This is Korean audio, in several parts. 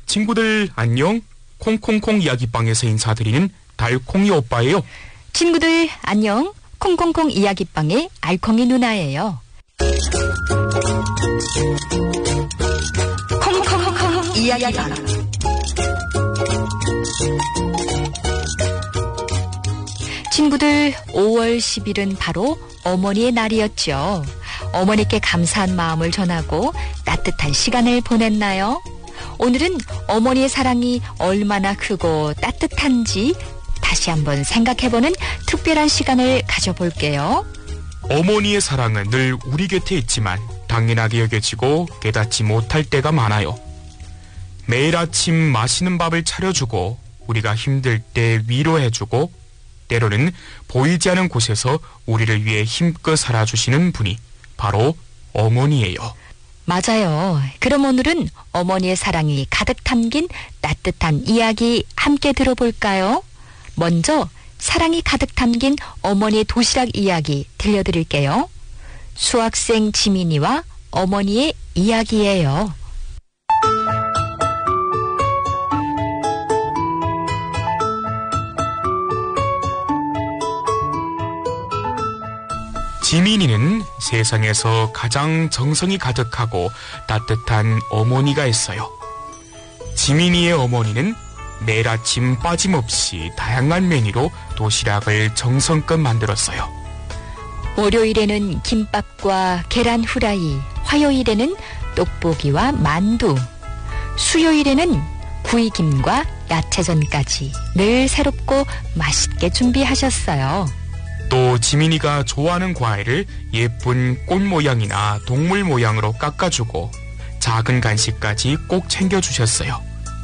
친구들 안녕. 콩콩콩 이야기방에서 인사드리는 달콩이 오빠예요. 친구들 안녕. 콩콩콩 이야기방의 알콩이 누나예요. 콩콩콩 이야기방. 친구들, 5월 10일은 바로 어머니의 날이었죠. 어머니께 감사한 마음을 전하고 따뜻한 시간을 보냈나요? 오늘은 어머니의 사랑이 얼마나 크고 따뜻한지 다시 한번 생각해보는 특별한 시간을 가져볼게요. 어머니의 사랑은 늘 우리 곁에 있지만 당연하게 여겨지고 깨닫지 못할 때가 많아요. 매일 아침 맛있는 밥을 차려주고 우리가 힘들 때 위로해주고 때로는 보이지 않은 곳에서 우리를 위해 힘껏 살아주시는 분이 바로 어머니예요. 맞아요. 그럼 오늘은 어머니의 사랑이 가득 담긴 따뜻한 이야기 함께 들어볼까요? 먼저 사랑이 가득 담긴 어머니의 도시락 이야기 들려드릴게요. 수학생 지민이와 어머니의 이야기예요. 지민이는 세상에서 가장 정성이 가득하고 따뜻한 어머니가 있어요. 지민이의 어머니는 매일 아침 빠짐없이 다양한 메뉴로 도시락을 정성껏 만들었어요. 월요일에는 김밥과 계란 후라이, 화요일에는 떡볶이와 만두, 수요일에는 구이김과 야채전까지 늘 새롭고 맛있게 준비하셨어요. 또 지민이가 좋아하는 과일을 예쁜 꽃 모양이나 동물 모양으로 깎아주고 작은 간식까지 꼭 챙겨주셨어요.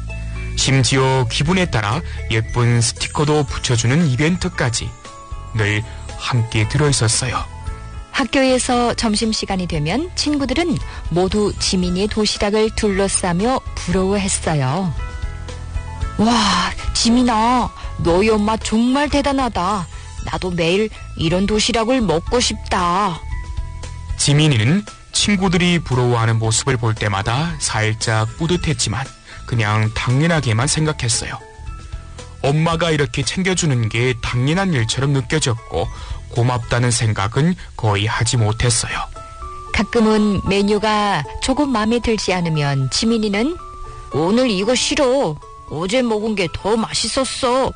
심지어 기분에 따라 예쁜 스티커도 붙여주는 이벤트까지 늘 함께 들어있었어요. 학교에서 점심시간이 되면 친구들은 모두 지민이의 도시락을 둘러싸며 부러워했어요. 와, 지민아, 너희 엄마 정말 대단하다. 나도 매일 이런 도시락을 먹고 싶다. 지민이는 친구들이 부러워하는 모습을 볼 때마다 살짝 뿌듯했지만 그냥 당연하게만 생각했어요. 엄마가 이렇게 챙겨주는 게 당연한 일처럼 느껴졌고 고맙다는 생각은 거의 하지 못했어요. 가끔은 메뉴가 조금 마음에 들지 않으면 지민이는 오늘 이거 싫어. 어제 먹은 게 더 맛있었어.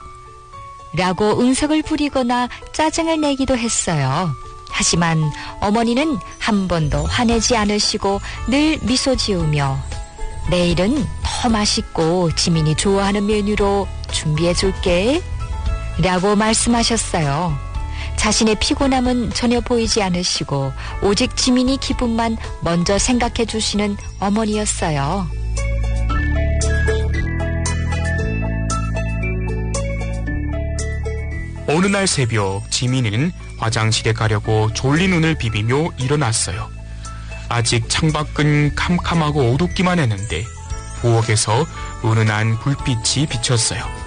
라고 응석을 부리거나 짜증을 내기도 했어요. 하지만 어머니는 한 번도 화내지 않으시고 늘 미소 지으며 내일은 더 맛있고 지민이 좋아하는 메뉴로 준비해줄게 라고 말씀하셨어요. 자신의 피곤함은 전혀 보이지 않으시고 오직 지민이 기분만 먼저 생각해 주시는 어머니였어요. 어느 날 새벽 지민이는 화장실에 가려고 졸린 눈을 비비며 일어났어요. 아직 창밖은 캄캄하고 어둡기만 했는데 부엌에서 은은한 불빛이 비쳤어요.